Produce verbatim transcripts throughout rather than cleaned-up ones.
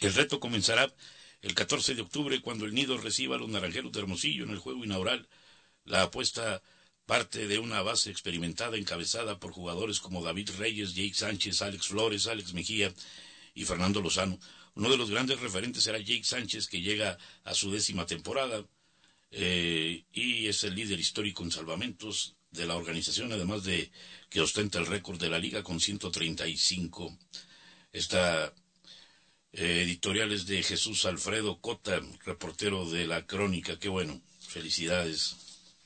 El reto comenzará el catorce de octubre cuando el Nido reciba a los Naranjeros de Hermosillo en el juego inaugural. La apuesta parte de una base experimentada encabezada por jugadores como David Reyes, Jake Sánchez, Alex Flores, Alex Mejía y Fernando Lozano. Uno de los grandes referentes será Jake Sánchez, que llega a su décima temporada eh, y es el líder histórico en salvamentos de la organización, además de que ostenta el récord de la liga con ciento treinta y cinco. Esta eh, editorial es de Jesús Alfredo Cota, reportero de La Crónica. Qué bueno, felicidades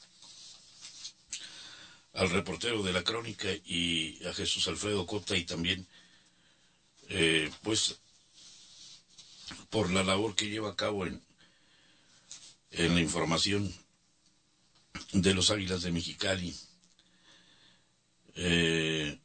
al reportero de La Crónica y a Jesús Alfredo Cota, y también eh, pues por la labor que lleva a cabo en, en la información de los Águilas de Mexicali. Eh,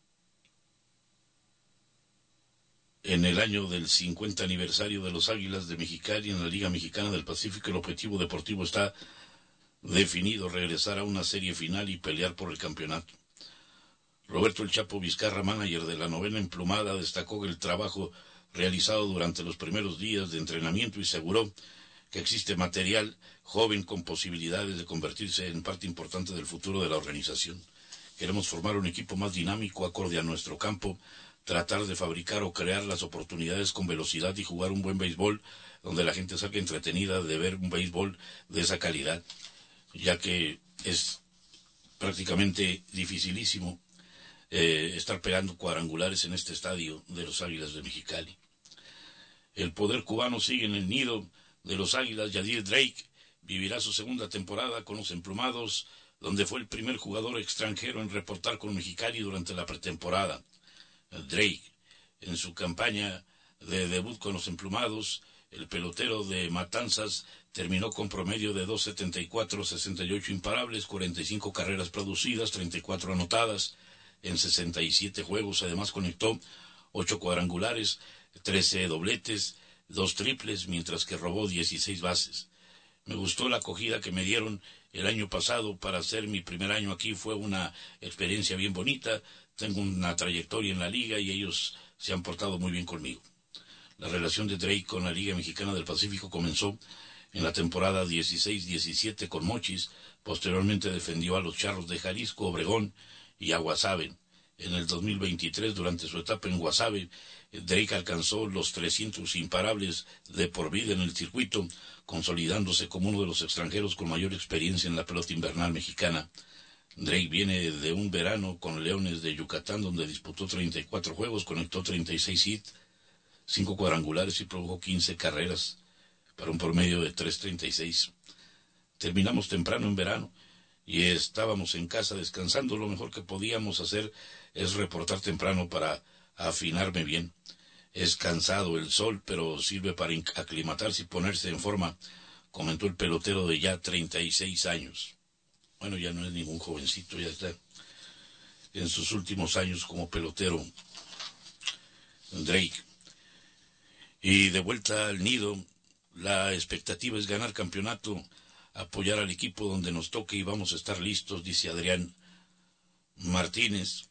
en el año del cincuenta aniversario de los Águilas de Mexicali en la Liga Mexicana del Pacífico, el objetivo deportivo está definido: regresar a una serie final y pelear por el campeonato. Roberto El Chapo Vizcarra, manager de la Novena Emplumada, destacó el trabajo realizado durante los primeros días de entrenamiento y aseguró que existe material joven con posibilidades de convertirse en parte importante del futuro de la organización. Queremos formar un equipo más dinámico, acorde a nuestro campo, tratar de fabricar o crear las oportunidades con velocidad y jugar un buen béisbol donde la gente salga entretenida de ver un béisbol de esa calidad, ya que es prácticamente dificilísimo eh, estar pegando cuadrangulares en este estadio de los Águilas de Mexicali. El poder cubano sigue en el nido de los Águilas. Yadir Drake vivirá su segunda temporada con los Emplumados, donde fue el primer jugador extranjero en reportar con Mexicali durante la pretemporada. Drake, en su campaña de debut con los Emplumados, el pelotero de Matanzas terminó con promedio de dos setenta y cuatro, sesenta y ocho imparables, cuarenta y cinco carreras producidas, treinta y cuatro anotadas en sesenta y siete juegos. Además conectó ocho cuadrangulares, trece dobletes, dos triples, mientras que robó dieciséis bases. Me gustó la acogida que me dieron el año pasado para hacer mi primer año aquí. Fue una experiencia bien bonita. Tengo una trayectoria en la liga y ellos se han portado muy bien conmigo. La relación de Drake con la Liga Mexicana del Pacífico comenzó en la temporada dieciséis diecisiete con Mochis. Posteriormente defendió a los Charros de Jalisco, Obregón y a Guasave. En el dos mil veintitrés, durante su etapa en Guasave, Drake alcanzó los trescientos imparables de por vida en el circuito, consolidándose como uno de los extranjeros con mayor experiencia en la pelota invernal mexicana. Drake viene de un verano con Leones de Yucatán, donde disputó treinta y cuatro juegos, conectó treinta y seis hits, cinco cuadrangulares y produjo quince carreras para un promedio de tres treinta y seis. Terminamos temprano en verano y estábamos en casa descansando. Lo mejor que podíamos hacer es reportar temprano para afinarme bien. Es cansado el sol, pero sirve para aclimatarse y ponerse en forma, comentó el pelotero de ya treinta y seis años. Bueno, ya no es ningún jovencito, ya está en sus últimos años como pelotero Drake. Y de vuelta al nido, la expectativa es ganar campeonato, apoyar al equipo donde nos toque y vamos a estar listos, dice Adrián Martínez.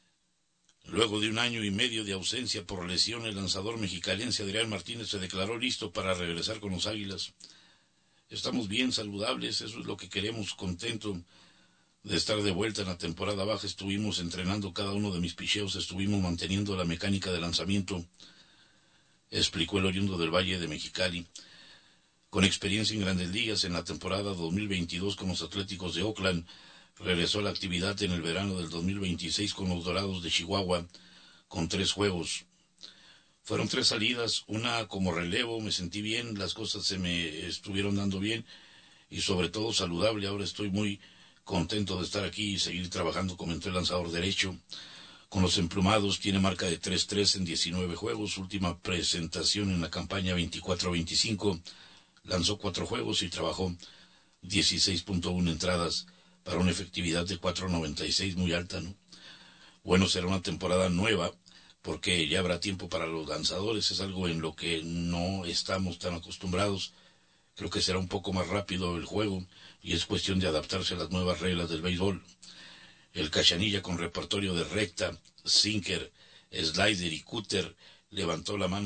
Luego de un año y medio de ausencia por lesión, el lanzador mexicalense Adrián Martínez se declaró listo para regresar con los Águilas. Estamos bien, saludables, eso es lo que queremos, contento de estar de vuelta en la temporada baja. Estuvimos entrenando cada uno de mis picheos, estuvimos manteniendo la mecánica de lanzamiento, explicó el oriundo del Valle de Mexicali. Con experiencia en Grandes Ligas en la temporada dos mil veintidós con los Atléticos de Oakland, regresó a la actividad en el verano del dos mil veintiséis con los Dorados de Chihuahua, con tres juegos. Fueron tres salidas, una como relevo, me sentí bien, las cosas se me estuvieron dando bien y sobre todo saludable. Ahora estoy muy contento de estar aquí y seguir trabajando, comentó el lanzador derecho. Con los Emplumados tiene marca de tres tres en diecinueve juegos, última presentación en la campaña veinticuatro veinticinco, lanzó cuatro juegos y trabajó dieciséis punto uno entradas para una efectividad de cuatro noventa y seis, muy alta, ¿no? Bueno, será una temporada nueva, porque ya habrá tiempo para los lanzadores, es algo en lo que no estamos tan acostumbrados. Creo que será un poco más rápido el juego y es cuestión de adaptarse a las nuevas reglas del béisbol. El Cachanilla, con repertorio de recta, sinker, slider y cúter, levantó la mano